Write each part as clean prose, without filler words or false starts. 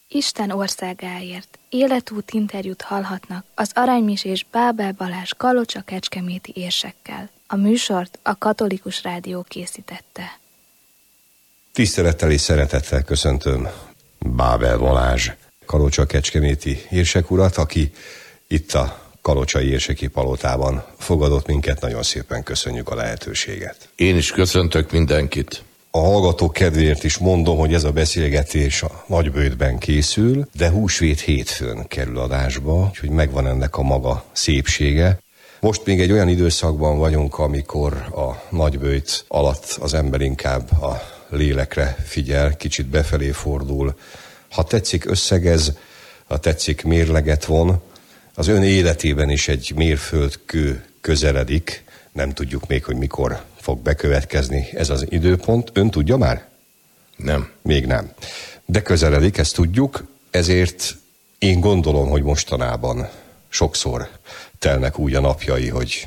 Isten országáért életút interjút hallhatnak az Aranymisés Bábel Balázs Kalocsa-Kecskeméti érsekkel. A műsort a Katolikus Rádió készítette. Tisztelettel és szeretettel köszöntöm Bábel Balázs Kalocsa-Kecskeméti érsek urat, aki itt a Kalocsai érseki palotában fogadott minket. Nagyon szépen köszönjük a lehetőséget. Én is köszöntök mindenkit. A hallgatók kedvéért is mondom, hogy ez a beszélgetés a Nagyböjtben készül, de húsvét hétfőn kerül adásba, úgyhogy megvan ennek a maga szépsége. Most még egy olyan időszakban vagyunk, amikor a Nagyböjt alatt az ember inkább a lélekre figyel, kicsit befelé fordul. Ha tetszik, összegez, ha tetszik, mérleget von. Az ön életében is egy mérföldkő közeledik, nem tudjuk még, hogy mikor fog bekövetkezni ez az időpont. Ön tudja már? Nem. Még nem. De közeledik, ezt tudjuk, ezért én gondolom, hogy mostanában sokszor telnek úgy a napjai, hogy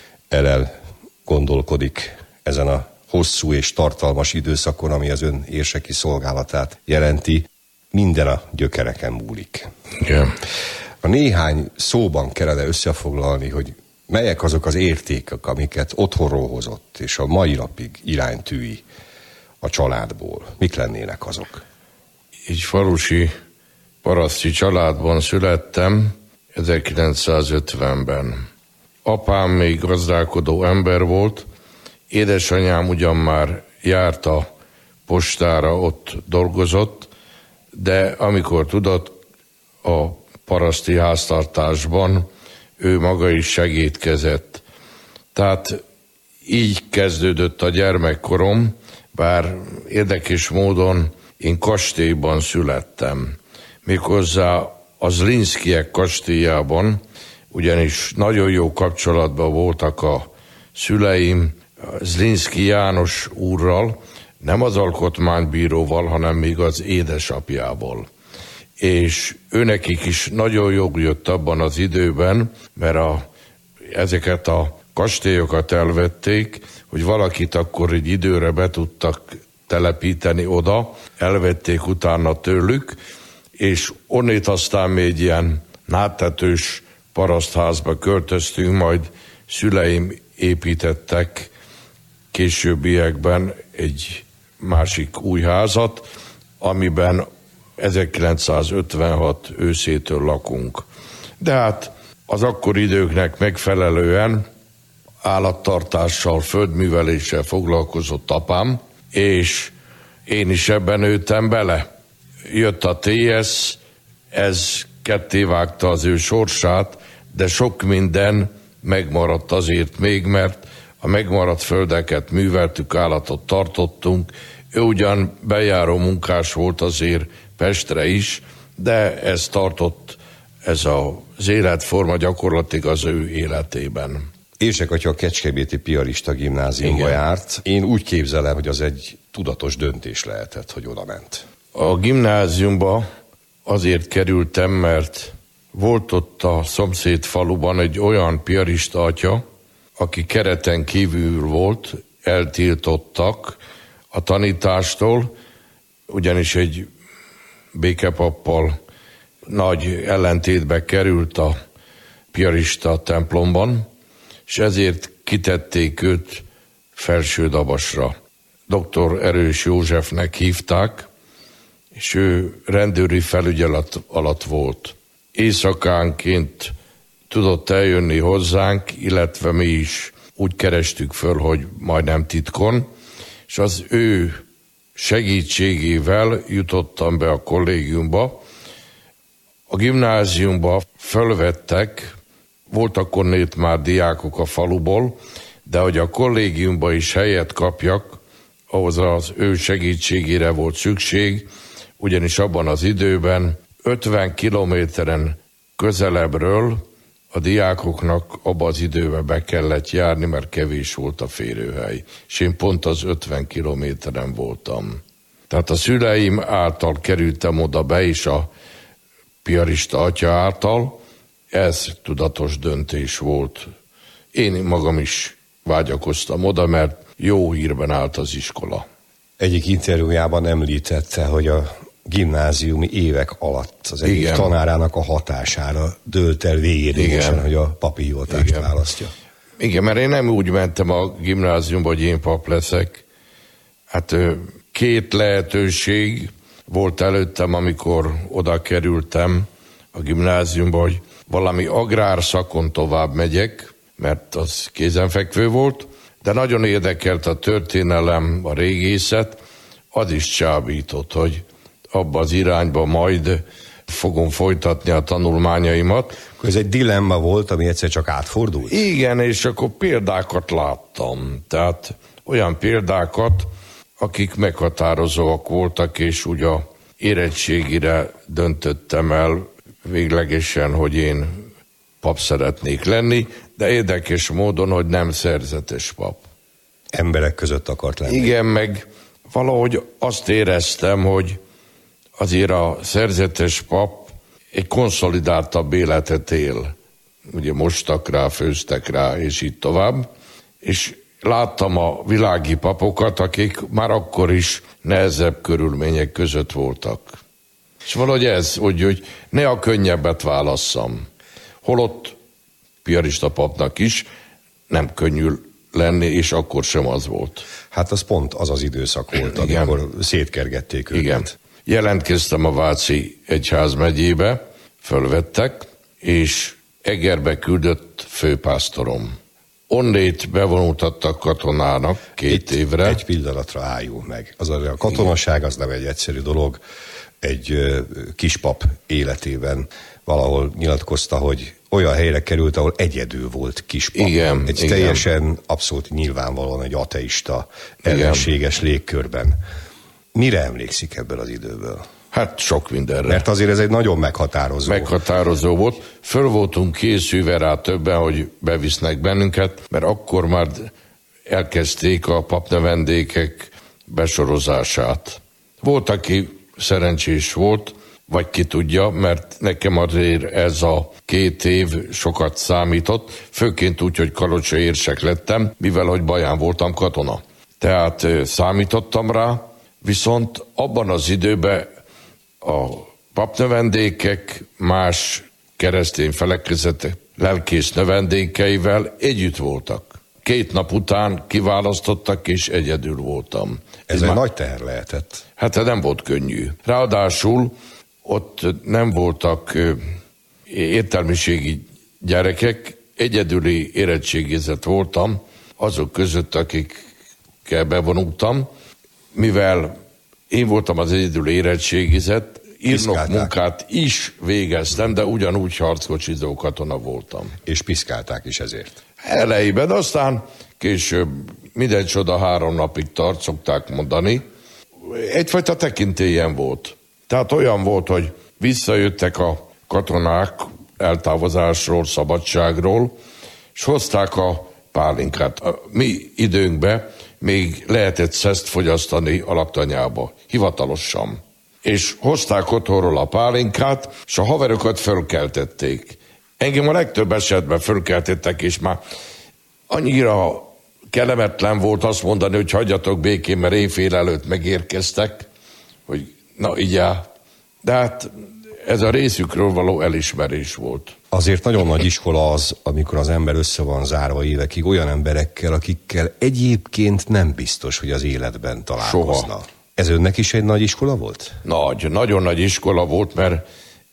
gondolkodik ezen a hosszú és tartalmas időszakon, ami az ön érseki szolgálatát jelenti. Minden a gyökereken múlik. Igen. A néhány szóban kellene összefoglalni, hogy melyek azok az értékek, amiket otthonról hozott, és a mai napig iránytűi a családból. Mik lennének azok? Egy falusi paraszti családban születtem 1950-ben. Apám még gazdálkodó ember volt, édesanyám ugyan már járt a postára, ott dolgozott, de amikor tudott a paraszti háztartásban, ő maga is segítkezett. Tehát így kezdődött a gyermekkorom, bár érdekes módon én kastélyban születtem. Méghozzá a Zlinszkijek kastélyában, ugyanis nagyon jó kapcsolatban voltak a szüleim Zlinszky János úrral, nem az alkotmánybíróval, hanem még az édesapjával. És őnekik is nagyon jól jött abban az időben, mert ezeket a kastélyokat elvették, hogy valakit akkor egy időre be tudtak telepíteni oda, elvették utána tőlük, és onnét aztán még egy ilyen náttetős parasztházba költöztünk, majd szüleim építettek későbbiekben egy másik új házat, amiben 1956 őszétől lakunk. De hát az akkori időknek megfelelően állattartással, földműveléssel foglalkozott apám, és én is ebben nőttem bele. Jött a TS, ez kettévágta az ő sorsát, de sok minden megmaradt azért még, mert a megmaradt földeket műveltük, állatot tartottunk. Ő ugyan bejáró munkás volt azért Pestre is, de ez tartott, ez az életforma gyakorlatilag az ő életében. Érsek atya a Kecskeméti Piarista Gimnáziumba járt. Én úgy képzelem, hogy az egy tudatos döntés lehetett, hogy oda ment. A gimnáziumba azért kerültem, mert volt ott a szomszéd faluban egy olyan piarista atya, aki kereten kívül volt, eltiltottak a tanítástól, ugyanis egy békepappal nagy ellentétbe került a piarista templomban, és ezért kitették őt Felsődabasra. Dr. Erős Józsefnek hívták, és ő rendőri felügyelet alatt volt. Éjszakánként tudott eljönni hozzánk, illetve mi is úgy kerestük föl, hogy majdnem titkon, és az ő segítségével jutottam be a kollégiumba. A gimnáziumba fölvettek, voltak onnét már diákok a faluból, de hogy a kollégiumba is helyet kapjak, ahhoz az ő segítségére volt szükség, ugyanis abban az időben 50 kilométeren közelebbről a diákoknak abban az időben be kellett járni, mert kevés volt a férőhely. És én pont az 50 kilométeren voltam. Tehát a szüleim által kerültem oda be, és a piarista atya által. Ez tudatos döntés volt. Én magam is vágyakoztam oda, mert jó hírben állt az iskola. Egyik interjújában említette, hogy a gimnáziumi évek alatt az egyik tanárának a hatására dőlt el végérvényesen, hogy a papi hivatást választja. Igen, mert én nem úgy mentem a gimnáziumba, hogy én pap leszek. Hát két lehetőség volt előttem, amikor oda kerültem a gimnáziumba, hogy valami agrárszakon tovább megyek, mert az kézenfekvő volt, de nagyon érdekelt a történelem, a régészet, az is csábított, hogy abba az irányba majd fogom folytatni a tanulmányaimat. Ez egy dilemma volt, ami egyszer csak átfordult? Igen, és akkor példákat láttam. Tehát olyan példákat, akik meghatározóak voltak, és úgy a érettségire döntöttem el véglegesen, hogy én pap szeretnék lenni, de érdekes módon, hogy nem szerzetes pap. Emberek között akart lenni. Igen, meg valahogy azt éreztem, hogy azért a szerzetes pap egy konszolidáltabb életet él. Ugye mostak rá, főztek rá, és így tovább. És láttam a világi papokat, akik már akkor is nehezebb körülmények között voltak. És valahogy ez, hogy ne a könnyebbet válasszam. Holott piarista papnak is nem könnyű lenni, és akkor sem az volt. Hát az pont az az időszak volt, amikor szétkergették őket. Igen. Jelentkeztem a Váci egyházmegyébe, fölvettek, és Egerbe küldött főpásztorom. Onnét bevonultattak katonának 2 évre. Egy pillanatra álljunk meg. A katonaság az nem egy egyszerű dolog. Egy kispap életében valahol nyilatkozta, hogy olyan helyre került, ahol egyedül volt kispap. Igen, teljesen abszolút nyilvánvalóan egy ateista, ellenséges légkörben. Mire emlékszik ebből az időből? Hát sok mindenre. Mert azért ez egy nagyon meghatározó. Meghatározó volt. Föl voltunk készülve rá többen, hogy bevisznek bennünket, mert akkor már elkezdték a papnövendékek besorozását. Volt, aki szerencsés volt, vagy ki tudja, mert nekem azért ez a 2 év sokat számított, főként úgy, hogy kalocsai érsek lettem, mivel hogy Baján voltam katona. Tehát számítottam rá, viszont abban az időben a papnövendékek más keresztény felekezetek lelkész növendékeivel együtt voltak. 2 nap után kiválasztottak, és egyedül voltam. Ez egy nagy teher lehetett. Hát nem volt könnyű. Ráadásul ott nem voltak értelmiségi gyerekek, egyedüli érettségizett voltam, azok között, akikkel bevonultam, mivel én voltam az egyedül érettségizett, írnok munkát is végeztem, de ugyanúgy harckocsizó katona voltam. És piszkálták is ezért. Elejében, aztán később minden csoda 3 napig tart, szokták mondani. Egyfajta tekintélyen volt. Tehát olyan volt, hogy visszajöttek a katonák eltávozásról, szabadságról, és hozták a pálinkát. A mi időnkben még lehetett szeszt fogyasztani a laktanyába, hivatalosan. És hozták otthonról a pálinkát, és a haverokat fölkeltették. Engem a legtöbb esetben fölkeltettek, és már annyira kellemetlen volt azt mondani, hogy hagyjatok békén, mert éjfél előtt megérkeztek, hogy na így áll. De hát ez a részükről való elismerés volt. Azért nagyon nagy iskola az, amikor az ember össze van zárva évekig olyan emberekkel, akikkel egyébként nem biztos, hogy az életben találkozna. Soha. Ez önnek is egy nagy iskola volt? Nagyon nagy iskola volt, mert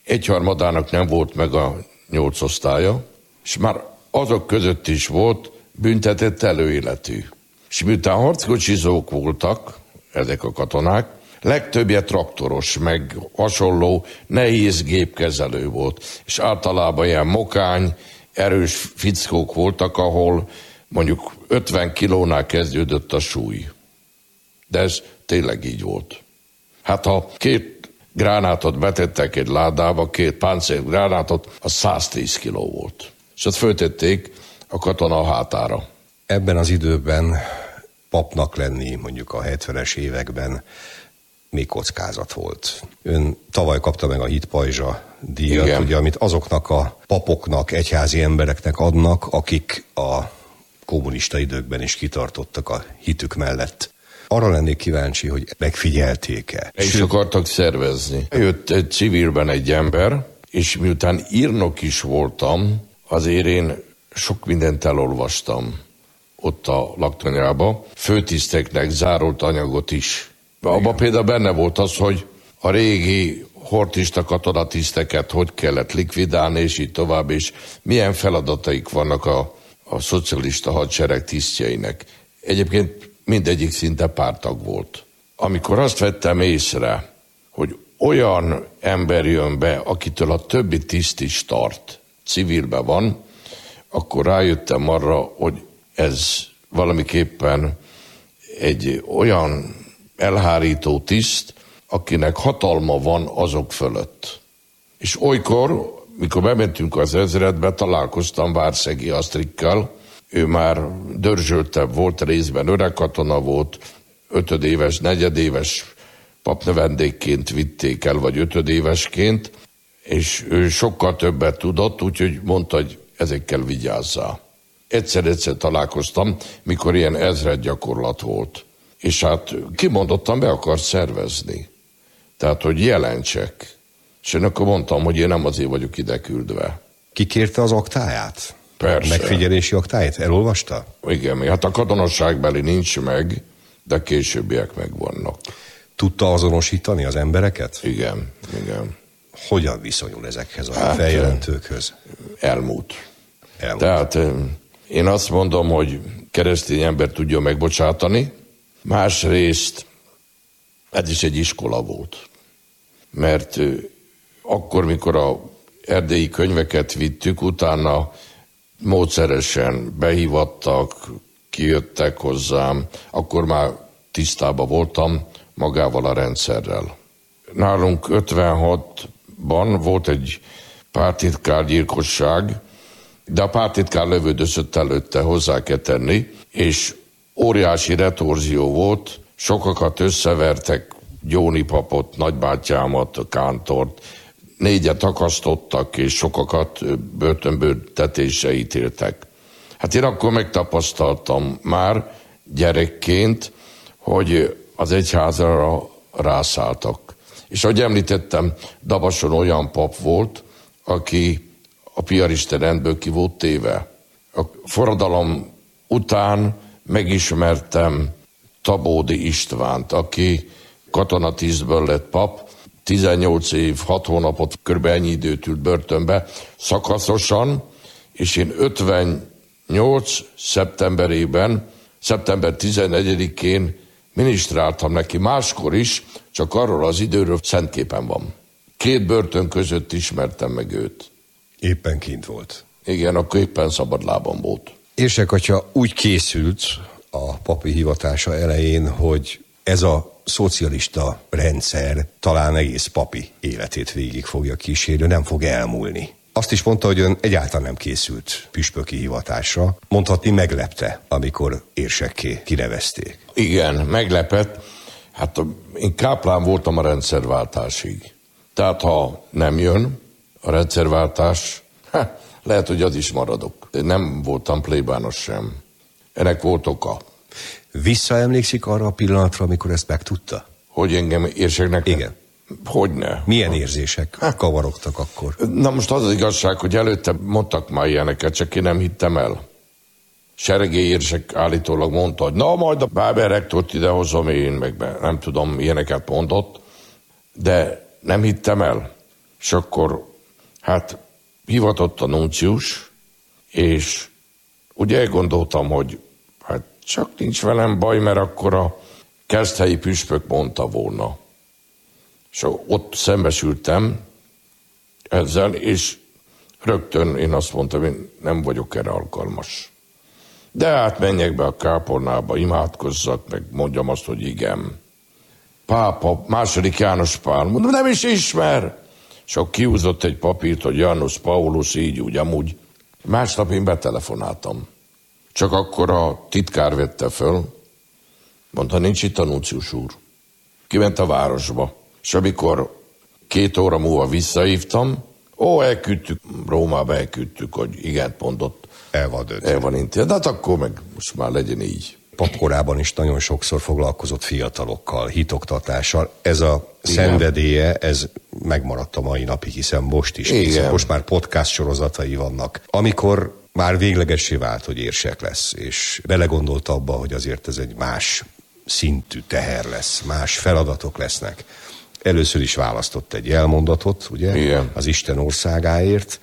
1/3 nem volt meg a 8 osztálya, és már azok között is volt büntetett előéletű. És miután harckocsizók voltak, ezek a katonák, legtöbbje traktoros, meg hasonló nehéz gépkezelő volt. És általában ilyen mokány, erős fickók voltak, ahol mondjuk 50 kilónál kezdődött a súly. De ez tényleg így volt. Hát ha 2 gránátot betettek egy ládába, 2 páncélgránátot, az 110 kiló volt. És azt föltették a katona hátára. Ebben az időben papnak lenni, mondjuk a 70-es években még kockázat volt. Ön tavaly kapta meg a Hit Pajzsa díjat, ugye, amit azoknak a papoknak, egyházi embereknek adnak, akik a kommunista időkben is kitartottak a hitük mellett. Arra lennék kíváncsi, hogy megfigyelték-e. És akartak szervezni. Jött egy civilben egy ember, és miután írnok is voltam, azért én sok mindent elolvastam ott a laktanyába, főtiszteknek zárolt anyagot is. Abban például benne volt az, hogy a régi hortista katonatiszteket hogy kellett likvidálni, és így tovább, és milyen feladataik vannak a szocialista hadsereg tisztjeinek. Egyébként mindegyik szinte párttag volt. Amikor azt vettem észre, hogy olyan ember jön be, akitől a többi tiszt is tart, civilben van, akkor rájöttem arra, hogy ez valamiképpen egy olyan elhárító tiszt, akinek hatalma van azok fölött. És olykor, mikor bementünk az ezredbe, találkoztam Várszegi Asztrikkel, ő már dörzsöltebb volt, részben öreg katona volt, 5 éves, 4 éves papnövendékként vitték el, vagy 5 évesként, és ő sokkal többet tudott, úgyhogy mondta, hogy ezekkel vigyázzál. Egyszer találkoztam, mikor ilyen ezred gyakorlat volt. És hát kimondottan be akart szervezni. Tehát, hogy jelentsek. És én akkor mondtam, hogy én nem azért vagyok ide küldve. Kikérte az aktáját? Persze. Megfigyelési aktáját? Elolvasta? Igen, hát a katonasságbeli nincs meg, de későbbiek megvannak. Tudta azonosítani az embereket? Igen. Hogyan viszonyul ezekhez a feljelentőkhöz? Elmúlt. Tehát én azt mondom, hogy keresztény ember tudja megbocsátani, másrészt ez is egy iskola volt. Mert akkor, mikor a erdélyi könyveket vittük, utána módszeresen behívattak, kijöttek hozzám, akkor már tisztában voltam magával a rendszerrel. Nálunk 56-ban volt egy pártitkár gyilkosság, de a pártitkár lövöldözött előtte, hozzá kell tenni, és óriási retorzió volt, sokakat összevertek, Gyóni papot, nagybátyámat, Kántort, 4 akasztottak, és sokakat börtönbüntetésre ítéltek. Hát én akkor megtapasztaltam már gyerekként, hogy az egyházra rászálltak. És ahogy említettem, Dabason olyan pap volt, aki a piarista rendből ki volt téve. A forradalom után megismertem Tabódi Istvánt, aki katonatisztből lett pap, 18 év, 6 hónapot, kb. Ennyi időt ült börtönbe, szakaszosan, és én 58. szeptemberében, szeptember 14-én minisztráltam neki, máskor is, csak arról az időről szentképen van. 2 börtön között ismertem meg őt. Éppen kint volt. Igen, akkor éppen szabadlábon volt. Érsek atya úgy készült a papi hivatása elején, hogy ez a szocialista rendszer talán egész papi életét végig fogja kísérni, nem fog elmúlni. Azt is mondta, hogy ön egyáltalán nem készült püspöki hivatásra. Mondhatni meglepte, amikor érsekké kinevezték. Igen, meglepett. Hát én káplán voltam a rendszerváltásig. Tehát ha nem jön a rendszerváltás, lehet, hogy az is maradok. Nem voltam plébános sem. Ennek volt oka. Visszaemlékszik arra a pillanatra, amikor ezt megtudta? Hogy engem érseknek? Igen. Hogyne. Milyen érzések kavarogtak akkor? Na most az igazság, hogy előtte mondtak már ilyeneket, csak én nem hittem el. Sergély érsek állítólag mondta, hogy na majd a Bábel rektort idehozom én, meg nem tudom, ilyeneket mondott, de nem hittem el. És akkor hát hivatott a nuncius, és ugye elgondoltam, hogy hát csak nincs velem baj, mert akkor a kereszthelyi püspök mondta volna. És ott szembesültem ezzel, és rögtön én azt mondtam, én nem vagyok erre alkalmas. De hát menjek be a kápolnába, imádkozzak, meg mondjam azt, hogy igen. Pápa, II. János Pál, mondom, nem is ismer. És akkor kiúzott egy papírt, hogy Janus Paulus, így, úgy, amúgy. Másnap én betelefonáltam. Csak akkor a titkár vette föl, mondta, nincs itt a nuncius úr. Kiment a városba. És amikor 2 óra múlva visszahívtam, elküldtük, Rómába elküldtük, hogy igent mondott. El van döntve. El van intézve. De hát akkor meg most már legyen így. papkorában is nagyon sokszor foglalkozott fiatalokkal, hitoktatással. Ez a szenvedélye, ez megmaradt a mai napig, hiszen most is. Most már podcast sorozatai vannak. Amikor már véglegessé vált, hogy érsek lesz, és belegondolt abba, hogy azért ez egy más szintű teher lesz, más feladatok lesznek. Először is választott egy jelmondatot, ugye? Igen. Az Isten országáért.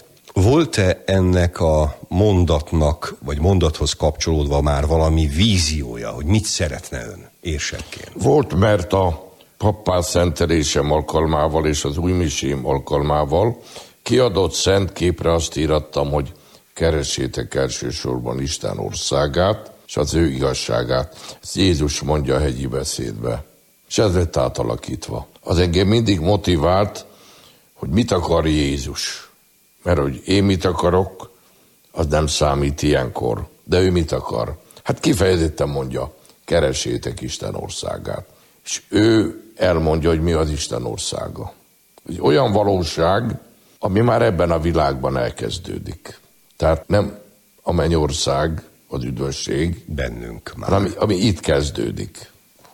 Volt-e ennek a mondatnak, vagy mondathoz kapcsolódva már valami víziója, hogy mit szeretne ön érsekként? Volt, mert a pappá szentelésem alkalmával és az újmisém alkalmával kiadott szent képre azt írattam, hogy keressétek elsősorban Isten országát, és az ő igazságát. Ezt Jézus mondja a hegyi beszédbe. És ez lett átalakítva. Az engem mindig motivált, hogy mit akar Jézus. Mert hogy én mit akarok, az nem számít ilyenkor. De ő mit akar? Hát kifejezetten mondja, keressétek Isten országát. És ő elmondja, hogy mi az Isten országa. Egy olyan valóság, ami már ebben a világban elkezdődik. Tehát nem a mennyország, az üdvösség, bennünk már. Ami itt kezdődik.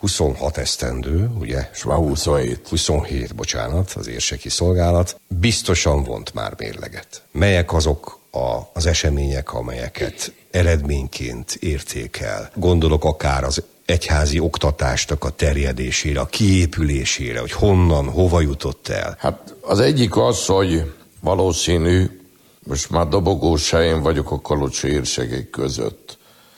26 esztendő, ugye? És már 27. 27, bocsánat, az érseki szolgálat. Biztosan vont már mérleget. Melyek azok az események, amelyeket eredményként értékel? Gondolok akár az egyházi oktatásnak a terjedésére, a kiépülésére, hogy honnan, hova jutott el? Hát az egyik az, hogy valószínű, most már dobogós helyen vagyok a kalocsi érsekek között,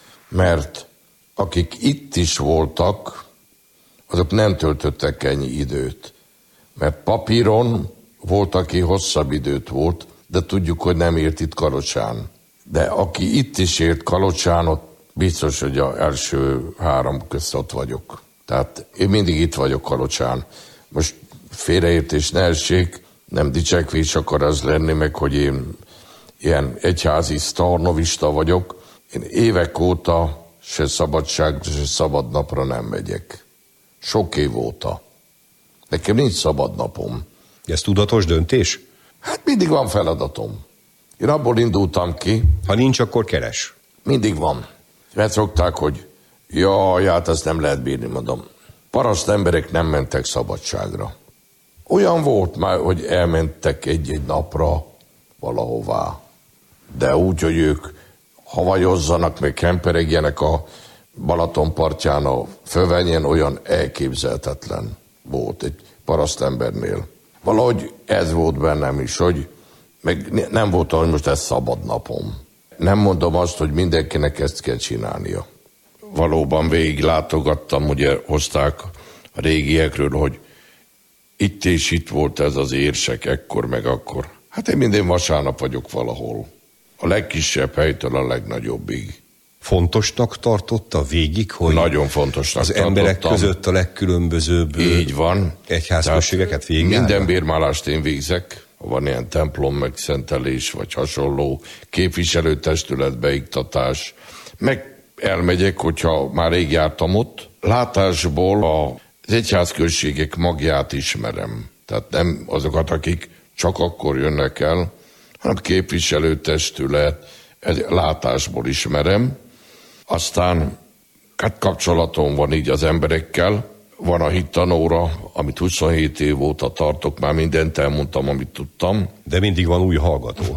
mert akik itt is voltak, azok nem töltöttek ennyi időt. Mert papíron volt, aki hosszabb időt volt, de tudjuk, hogy nem ért itt Kalocsán. De aki itt is ért Kalocsán, ott biztos, hogy az első 3 közt ott vagyok. Tehát én mindig itt vagyok Kalocsán. Most félreértés ne essék, nem dicsekvés akar az lenni, meg hogy én ilyen egyházi sztarnovista vagyok. Én évek óta se szabadság, se szabad napra nem megyek. Sok év óta. Nekem nincs szabad napom. Ez tudatos döntés? Hát mindig van feladatom. Én abból indultam ki. Ha nincs, akkor keres. Mindig van. Mert szokták, hogy jaj, hát ezt nem lehet bírni, mondom. Paraszt emberek nem mentek szabadságra. Olyan volt már, hogy elmentek egy-egy napra valahová. De úgy, hogy ők havajozzanak, meg kemperegjenek a Balaton partján, a Fövenyen, olyan elképzelhetetlen volt egy parasztembernél. Valahogy ez volt bennem is, hogy meg nem volt, hogy most ez szabad napom. Nem mondom azt, hogy mindenkinek ezt kell csinálnia. Valóban végig látogattam, ugye hozták a régiekről, hogy itt és itt volt ez az érsek, ekkor meg akkor. Hát én minden vasárnap vagyok valahol. A legkisebb helytől a legnagyobbig. Fontosnak tartotta végig, hogy nagyon fontosnak az emberek között a legkülönbözőbb így van. Egyházközségeket végigjárva? Minden bérmálást én végzek. Van ilyen templom, megszentelés, vagy hasonló, képviselőtestület, beiktatás. Meg elmegyek, hogyha már rég jártam ott. Látásból az egyházközségek magját ismerem. Tehát nem azokat, akik csak akkor jönnek el, hanem képviselőtestület, látásból ismerem. Aztán hát kapcsolatom van így az emberekkel. Van a hittanóra, amit 27 év óta tartok, már mindent elmondtam, amit tudtam. De mindig van új hallgató.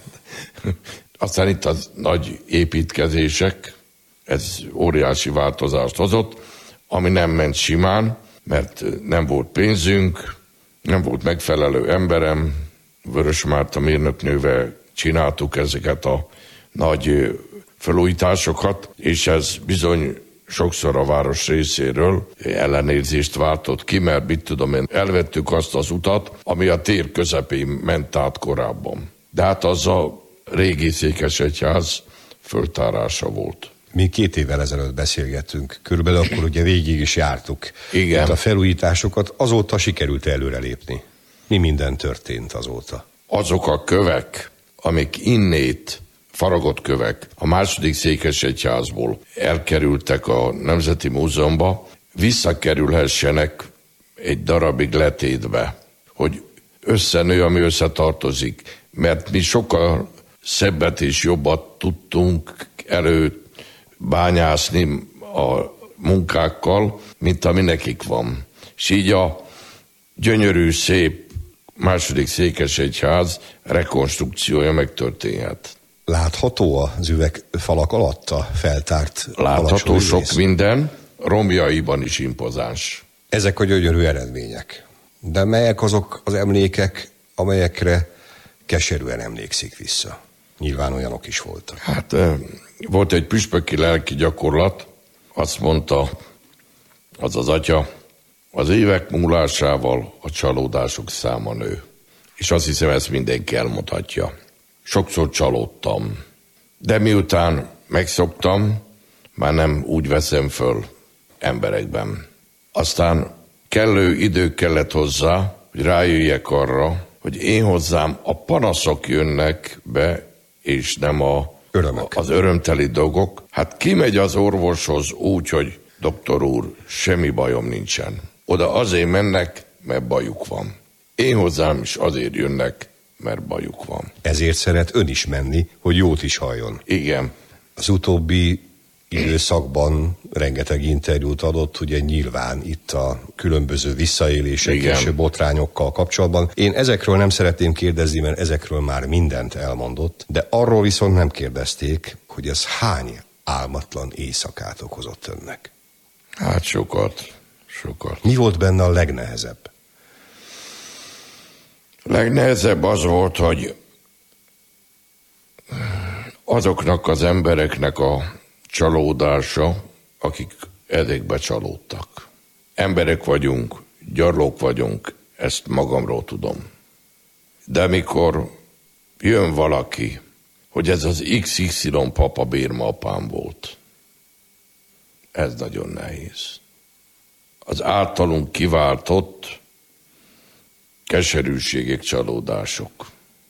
Aztán itt az nagy építkezések, ez óriási változást hozott, ami nem ment simán, mert nem volt pénzünk, nem volt megfelelő emberem. Vörös Márta mérnöknővel csináltuk ezeket a nagy felújításokat, és ez bizony sokszor a város részéről ellenérzést váltott ki, mert mit tudom én, elvettük azt az utat, ami a tér közepén ment át korábban. De hát az a régi székesegyház föltárása volt. Mi 2 évvel ezelőtt beszélgettünk, körülbelül akkor ugye végig is jártuk. Igen. Itt a felújításokat, azóta sikerült előrelépni. Mi minden történt azóta? Azok a kövek, amik innét, faragott kövek, a második székesegyházból elkerültek a Nemzeti Múzeumba, visszakerülhessenek egy darabig letétbe, hogy összenő, ami összetartozik. Mert mi sokkal szebbet és jobbat tudtunk bányászni, a munkákkal, mint ami nekik van. És így a gyönyörű, szép második székesegyház rekonstrukciója megtörténhet. Látható az üvegfalak alatt a feltárt? Látható sok minden, romjaiban is impozáns. Ezek a gyönyörű eredmények. De melyek azok az emlékek, amelyekre keserűen emlékszik vissza? Nyilván olyanok is voltak. Hát volt egy püspöki lelki gyakorlat, azt mondta az atya, az évek múlásával a csalódások száma nő. És azt hiszem, ezt mindenki elmondhatja. Sokszor csalódtam, de miután megszoktam, már nem úgy veszem föl emberekben. Aztán kellő idő kellett hozzá, hogy rájöjjek arra, hogy én hozzám a panaszok jönnek be, és nem az örömteli dolgok. Hát kimegy az orvoshoz úgy, hogy doktor úr, semmi bajom nincsen. Oda azért mennek, mert bajuk van. Én hozzám is azért jönnek, mert bajuk van. Ezért szeret ön is menni, hogy jót is halljon. Igen. Az utóbbi időszakban rengeteg interjút adott, ugye nyilván itt a különböző visszaélések és botrányokkal kapcsolatban. Én ezekről nem szeretném kérdezni, mert ezekről már mindent elmondott, de arról viszont nem kérdezték, hogy ez hány álmatlan éjszakát okozott önnek. Hát sokat. Mi volt benne a legnehezebb? Legnehezebb az volt, hogy azoknak az embereknek a csalódása, akik ezekbe csalódtak. Emberek vagyunk, gyarlók vagyunk, ezt magamról tudom. De amikor jön valaki, hogy ez az XY papa bérmaapám volt, ez nagyon nehéz. Az általunk kiváltott keserűségek, csalódások.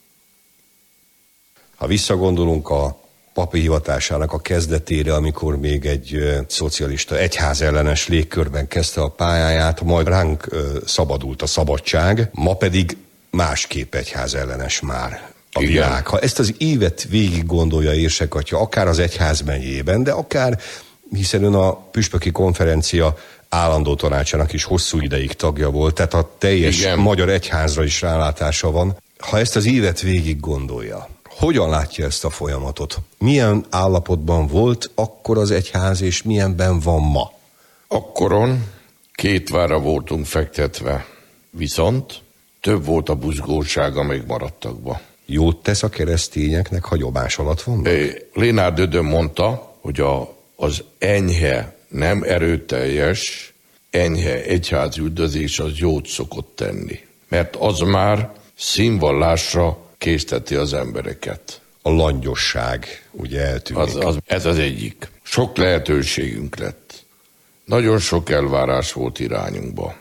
Ha visszagondolunk a papi hivatásának a kezdetére, amikor még egy szocialista egyházellenes légkörben kezdte a pályáját, majd ránk szabadult a szabadság, ma pedig másképp egyházellenes már a világ. Ha ezt az évet végig gondolja Érsekatya, akár az egyházmegyében, de akár, hiszen ön a püspöki konferencia állandó tanácsának is hosszú ideig tagja volt, tehát a teljes magyar egyházra is rálátása van. Ha ezt az évet végig gondolja, hogyan látja ezt a folyamatot? Milyen állapotban volt akkor az egyház, és milyenben van ma? Akkoron 2 vára voltunk fektetve, viszont több volt a buzgóság, még maradtakba. Jót tesz a keresztényeknek, hagyomás alatt van? Lénár Dödön mondta, hogy az enyhe, nem erőteljes, enyhe egyházi üldözés az jót szokott tenni. Mert az már színvallásra készteti az embereket. A langyosság ugye eltűnik. Ez az egyik. Sok lehetőségünk lett. Nagyon sok elvárás volt irányunkba,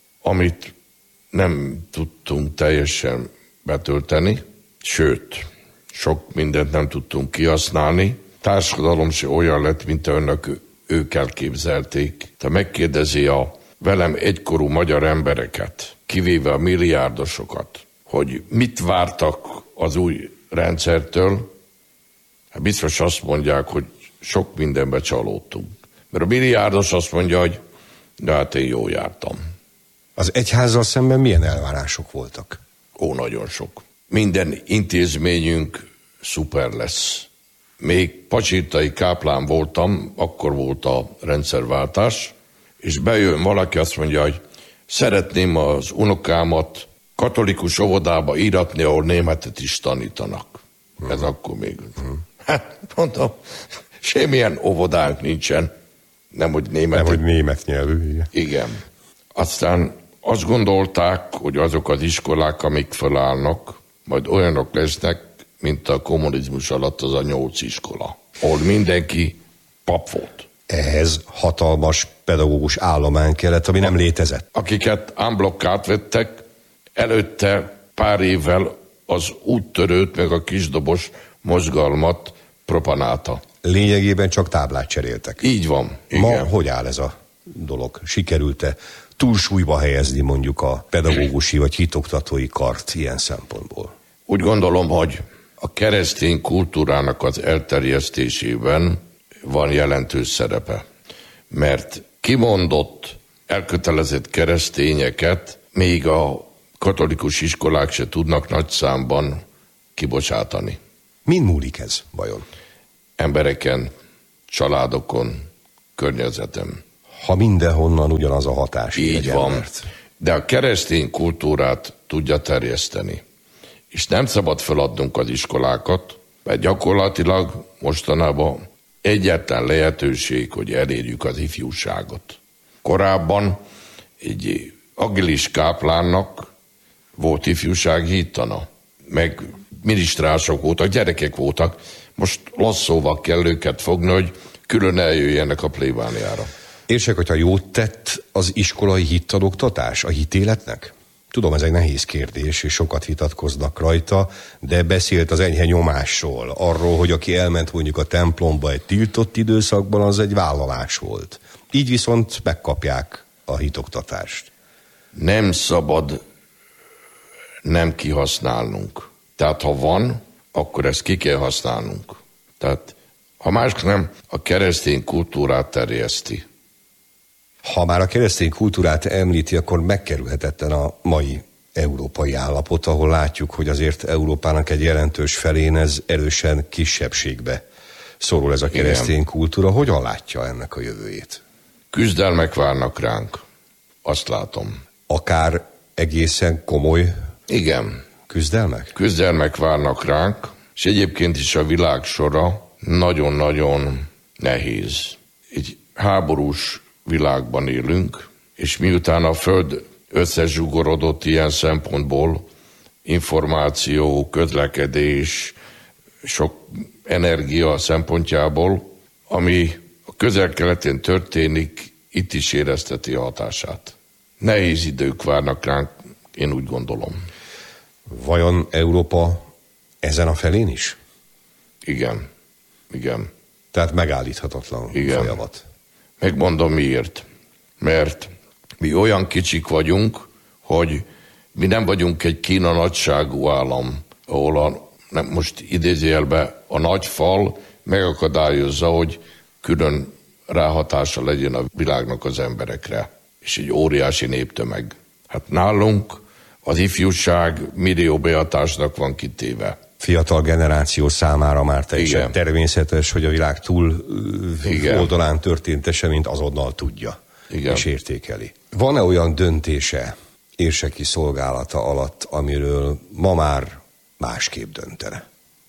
amit nem tudtunk teljesen betölteni, sőt, sok mindent nem tudtunk kihasználni. Társadalom se olyan lett, mint önök ők elképzelték. Te megkérdezi a velem egykorú magyar embereket, kivéve a milliárdosokat, hogy mit vártak az új rendszertől, hát biztos azt mondják, hogy sok mindenbe csalódtunk. Mert a milliárdos azt mondja, hogy de hát én jól jártam. Az egyházzal szemben milyen elvárások voltak? Nagyon sok. Minden intézményünk szuper lesz. Még pacsirtai káplán voltam, akkor volt a rendszerváltás, és bejön valaki, azt mondja, hogy szeretném az unokámat katolikus óvodába íratni, ahol németet is tanítanak. Ez akkor még. Hát mondom, semmilyen óvodánk nincsen. Nem, hogy német nyelvű. Igen. Aztán azt gondolták, hogy azok az iskolák, amik felállnak, majd olyanok lesznek, mint a kommunizmus alatt az a 8 iskola, ahol mindenki pap volt. Ehhez hatalmas pedagógus állomány kellett, ami nem létezett. Akiket unblock átvettek, előtte pár évvel az úttörőt meg a kisdobos mozgalmat propanálta. Lényegében csak táblát cseréltek. Így van. Igen. Ma hogy áll ez a dolog? Sikerült-e túlsúlyba helyezni mondjuk a pedagógusi vagy hitoktatói kart ilyen szempontból? Úgy gondolom, hogy a keresztény kultúrának az elterjesztésében van jelentős szerepe. mert kimondott, elkötelezett keresztényeket még a katolikus iskolák se tudnak nagy számban kibocsátani. Min múlik ez vajon? Embereken, családokon, környezetem. Ha mindenhonnan ugyanaz a hatás. Így van. Embert. De a keresztény kultúrát tudja terjeszteni. És nem szabad feladnunk az iskolákat, mert gyakorlatilag mostanában egyetlen lehetőség, hogy elérjük az ifjúságot. Korábban egy agilis káplánnak volt ifjúsági hittana, meg minisztrások voltak, gyerekek voltak. Most lasszóval kell őket fogni, hogy külön eljöjjenek a plébániára. Érsek, hogyha jót tett az iskolai hittanoktatás a hitéletnek? Tudom, ez egy nehéz kérdés, és sokat vitatkoznak rajta, de beszélt az enyhe nyomásról, arról, hogy aki elment mondjuk a templomba egy tiltott időszakban, az egy vállalás volt. Így viszont megkapják a hitoktatást. Nem szabad nem kihasználnunk. Tehát ha van, akkor ezt ki kell használnunk. Tehát ha más nem, a keresztény kultúrát terjeszti. Ha már a keresztény kultúrát említi, akkor megkerülhetetlen a mai európai állapot, ahol látjuk, hogy azért Európának egy jelentős felén ez erősen kisebbségbe szorul ez a keresztény kultúra. Hogyan látja ennek a jövőjét? Küzdelmek várnak ránk. Azt látom. Akár egészen komoly küzdelmek? Küzdelmek várnak ránk, és egyébként is a világ sora nagyon-nagyon nehéz. Egy háborús világban élünk, és miután a Föld összezsugorodott ilyen szempontból, információ, közlekedés, sok energia szempontjából, ami a Közel-Keleten történik, itt is érezteti a hatását. Nehéz idők várnak ránk, én úgy gondolom. Vajon Európa ezen a felén is? Igen. Tehát megállíthatatlan folyamat. Megmondom miért. Mert mi olyan kicsik vagyunk, hogy mi nem vagyunk egy Kína nagyságú állam, ahol most idézőjelben a nagy fal megakadályozza, hogy külön ráhatása legyen a világnak az emberekre. És egy óriási néptömeg. Hát nálunk az ifjúság millió behatásnak van kitéve. Fiatal generáció számára már teljesen természetes, hogy a világ túl oldalán történt eseményt azonnal tudja és értékeli. Van-e olyan döntése érseki szolgálata alatt, amiről ma már másképp döntene?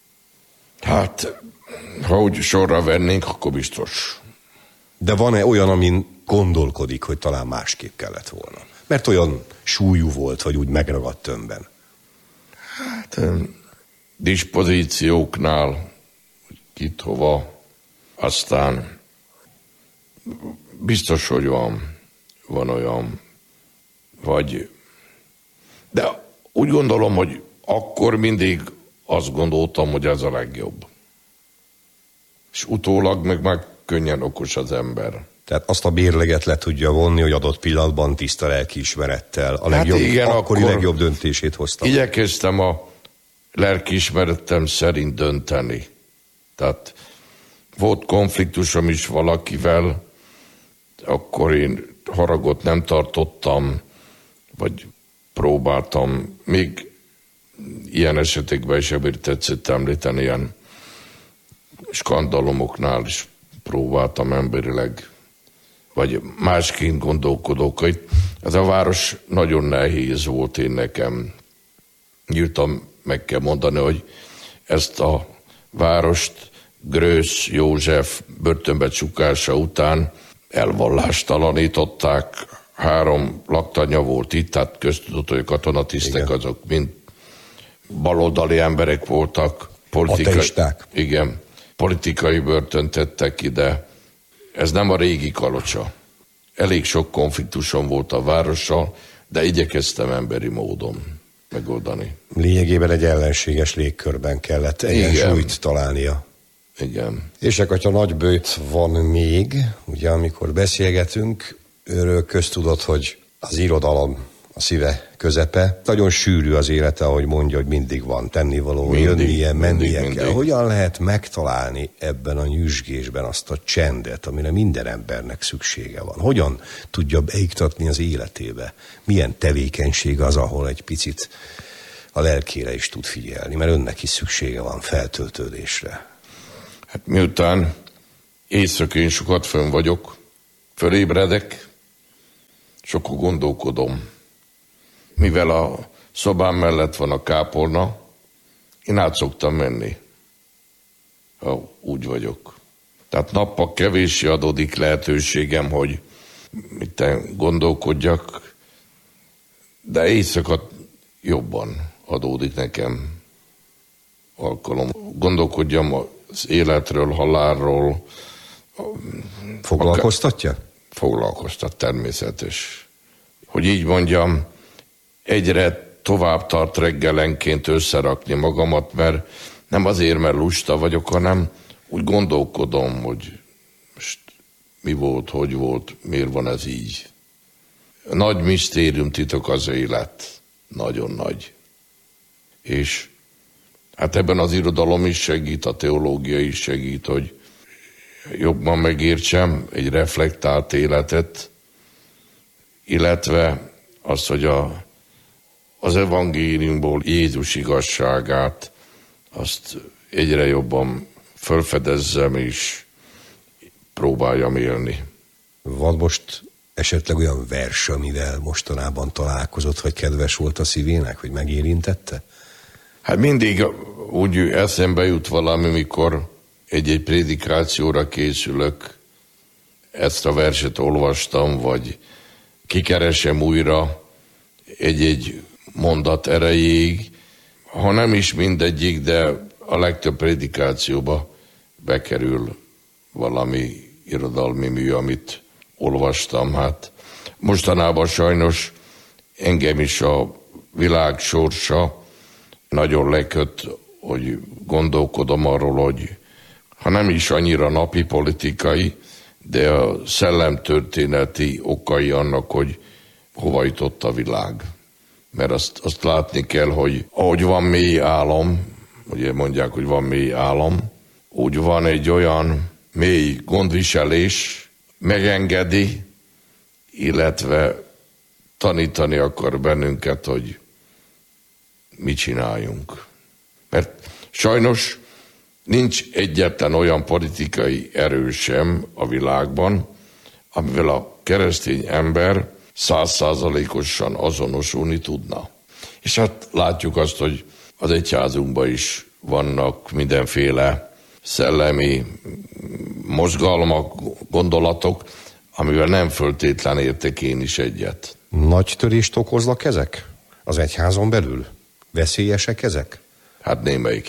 Hát, ha úgy sorra vennénk, akkor biztos. De van-e olyan, amin gondolkodik, hogy talán másképp kellett volna? Mert olyan súlyú volt, vagy úgy megragadt önben. Hát, dispozícióknál, kit hova, aztán biztos, hogy van olyan, vagy, de úgy gondolom, hogy akkor mindig azt gondoltam, hogy ez a legjobb. És utólag meg már könnyen okos az ember. Tehát azt a bérleget le tudja vonni, hogy adott pillanatban tiszta lelkiismerettel a legjobb, akkori legjobb döntését hozta. Igyekeztem a lelkiismeretem szerint dönteni. Tehát volt konfliktusom is valakivel, akkor én haragot nem tartottam, vagy próbáltam. Még ilyen esetekben is ebből tetszett említeni, ilyen skandalomoknál is próbáltam emberileg, vagy másként gondolkodok. Ez a város nagyon nehéz volt én nekem. Nyíltan meg kell mondani, hogy ezt a várost Grösz József börtönbe csukása után elvallástalanították. 3 laktanya volt itt, tehát köztudott, hogy katonatisztek azok mind baloldali emberek voltak. Ateisták. Igen, politikai börtönt tettek ide. Ez nem a régi Kalocsa. Elég sok konfliktusom volt a várossal, de igyekeztem emberi módon megoldani. Lényegében egy ellenséges légkörben kellett egyensúlyt találnia. Igen. És hogyha Nagyböjt van még, ugye amikor beszélgetünk, őről köztudott, hogy az irodalom a szíve közepe. Nagyon sűrű az élete, ahogy mondja, hogy mindig van tennivaló, jönnie, mennie kell. Hogyan lehet megtalálni ebben a nyüzsgésben azt a csendet, amire minden embernek szüksége van? Hogyan tudja beiktatni az életébe? Milyen tevékenység az, ahol egy picit a lelkére is tud figyelni, mert önnek is szüksége van feltöltődésre. Hát miután éjszakén sokat fönn vagyok, fölébredek, és akkor gondolkodom. Mivel a szobám mellett van a kápolna, én át szoktam menni, ha úgy vagyok. Tehát nappal kevéssé adódik lehetőségem, hogy gondolkodjak, de éjszaka jobban adódik nekem alkalom. Gondolkodjam az életről, halálról. Foglalkoztatja? Foglalkoztat, természetes. Hogy így mondjam, egyre tovább tart reggelenként összerakni magamat, mert nem azért, mert lusta vagyok, hanem úgy gondolkodom, hogy most mi volt, hogy volt, miért van ez így. Nagy misztérium titok az élet. Nagyon nagy. És hát ebben az irodalom is segít, a teológia is segít, hogy jobban megértsem egy reflektált életet, illetve azt, hogy az evangéliumból Jézus igazságát azt egyre jobban felfedezzem és próbáljam élni. Van most esetleg olyan vers, amivel mostanában találkozott, vagy kedves volt a szívének, hogy megérintette? Hát mindig úgy eszembe jut valami, mikor egy-egy prédikációra készülök, ezt a verset olvastam, vagy kikeresem újra egy-egy mondat erejéig, ha nem is mindegyik, de a legtöbb prédikációba bekerül valami irodalmi mű, amit olvastam. Hát mostanában sajnos engem is a világ sorsa nagyon leköt, hogy gondolkodom arról, hogy ha nem is annyira napi politikai, de a szellemtörténeti okai annak, hogy hova jutott a világ. Mert azt látni kell, hogy ahogy van mély álom, ugye mondják, hogy van mély álom, úgy van egy olyan mély gondviselés, megengedi, illetve tanítani akar bennünket, hogy mit csináljunk. Mert sajnos nincs egyetlen olyan politikai erő sem a világban, amivel a keresztény ember 100%-osan azonosulni tudna. És hát látjuk azt, hogy az egyházunkban is vannak mindenféle szellemi mozgalmak, gondolatok, amivel nem föltétlen értek én is egyet. Nagy törést okoznak ezek? Az egyházon belül? Veszélyesek ezek? Hát némelyik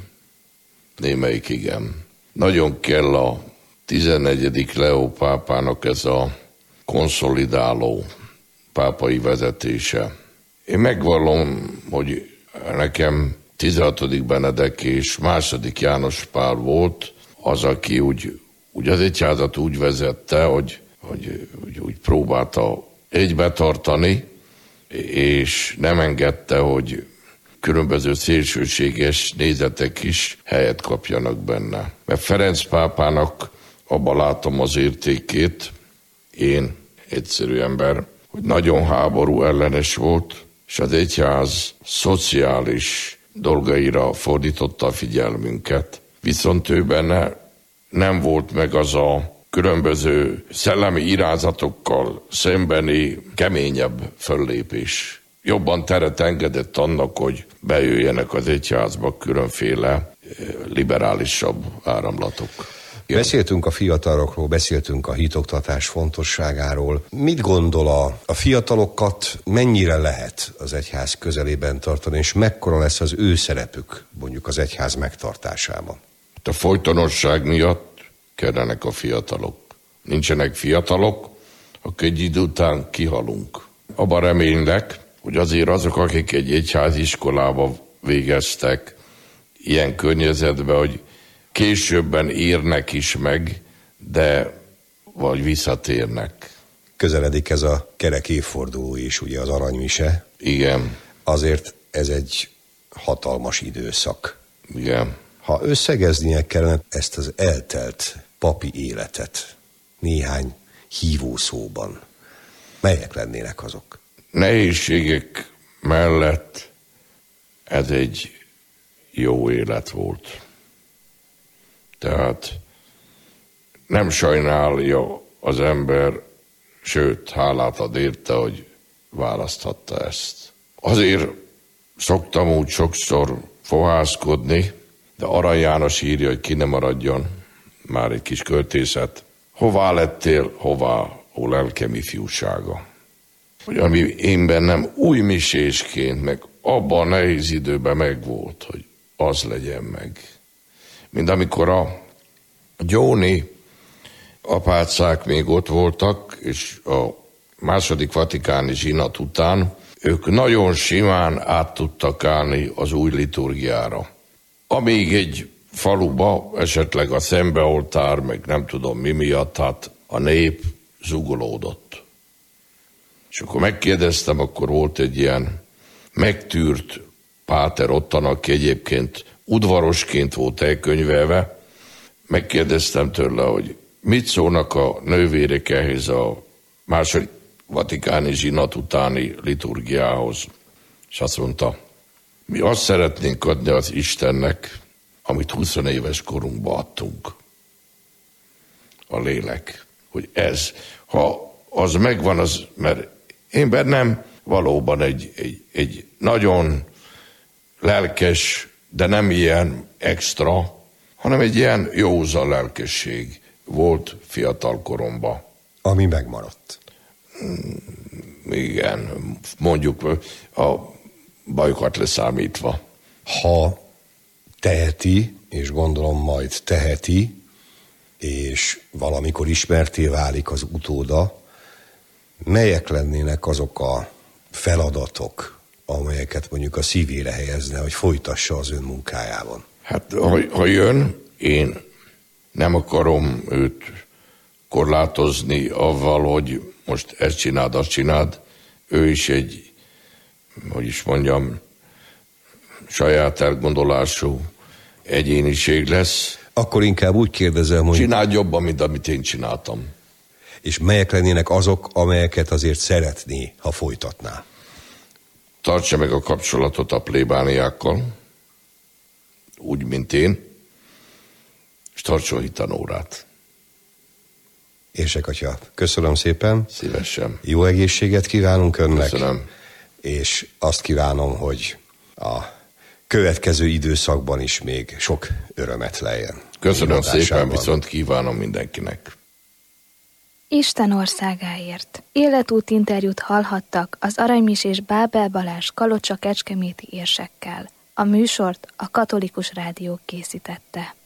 igen. Nagyon kell a 14. Leó pápának ez a konszolidáló pápai vezetése. Én megvallom, hogy nekem 16. Benedek és 2. János Pál volt az, aki úgy az egyházat úgy vezette, hogy úgy próbálta egybe tartani, és nem engedte, hogy különböző szélsőséges nézetek is helyet kapjanak benne. Mert Ferenc pápának abban látom az értékét, én, egyszerű ember, hogy nagyon háború ellenes volt, és az egyház szociális dolgaira fordította a figyelmünket. Viszont ő benne nem volt meg az a különböző szellemi irányzatokkal szembeni keményebb föllépés. Jobban teret engedett annak, hogy bejöjjenek az egyházba különféle liberálisabb áramlatok. Beszéltünk a fiatalokról, beszéltünk a hitoktatás fontosságáról. Mit gondol a fiatalokat, mennyire lehet az egyház közelében tartani, és mekkora lesz az ő szerepük mondjuk az egyház megtartásában? A folytonosság miatt kellenek a fiatalok. Nincsenek fiatalok, akkor egy idő után kihalunk. Abban reménylek, hogy azért azok, akik egy egyháziskolába végeztek, ilyen környezetben, hogy későbben érnek is meg, de vagy visszatérnek. közeledik ez a kerek évforduló is, ugye az aranymise. Igen. Azért ez egy hatalmas időszak. Igen. Ha összegeznie kellene ezt az eltelt papi életet néhány hívószóban, melyek lennének azok? Nehézségek mellett ez egy jó élet volt. Tehát nem sajnálja az ember, sőt, hálát ad érte, hogy választhatta ezt. Azért szoktam úgy sokszor fohászkodni, de Arany János írja, hogy ki ne maradjon, már egy kis költészet. Hová lettél, hová, ó lelkem ifjúsága? Hogy ami én bennem új misésként, meg abban a nehéz időben megvolt, hogy az legyen meg. Mint amikor a Gyóni apácák még ott voltak, és a második vatikáni zsinat után ők nagyon simán át tudtak állni az új liturgiára. Amíg egy faluba, esetleg a szembeoltár, meg nem tudom mi miatt, hát a nép zugolódott. És akkor megkérdeztem, akkor volt egy ilyen megtűrt páter ottan, aki egyébként udvarosként volt elkönyvelve. Megkérdeztem tőle, hogy mit szólnak a nővérek ehhez a második vatikáni zsinat utáni liturgiához. És azt mondta, mi azt szeretnénk adni az Istennek, amit 20 éves korunkban adtunk. A lélek. Hogy ez, ha az megvan, az, mert én bennem valóban egy nagyon lelkes, de nem ilyen extra, hanem egy ilyen józan lelkesség volt fiatal koromban. Ami megmaradt. Igen, mondjuk a bajokat leszámítva. Ha teheti, és gondolom majd teheti, és valamikor ismerté válik az utóda, melyek lennének azok a feladatok, amelyeket mondjuk a szívére helyezne, hogy folytassa az ön munkájában? Hát, ha jön, én nem akarom őt korlátozni avval, hogy most ezt csináld, azt csináld. Ő is egy, hogy is mondjam, saját elgondolású egyéniség lesz. Akkor inkább úgy kérdezem, hogy... Csináld jobban, mint amit én csináltam. És melyek lennének azok, amelyeket azért szeretné, ha folytatná? Tartsa meg a kapcsolatot a plébániákkal, úgy, mint én, és tartson hitanórát. Érsekatya, köszönöm szépen. Szívesen. Jó egészséget kívánunk önnek. Köszönöm. És azt kívánom, hogy a következő időszakban is még sok örömet lejjen. Köszönöm szépen, viszont kívánom mindenkinek. Isten országáért. Életút interjút hallhattak az aranymisés Bábel Balázs Kalocsa kecskeméti érsekkel. A műsort a Katolikus Rádió készítette.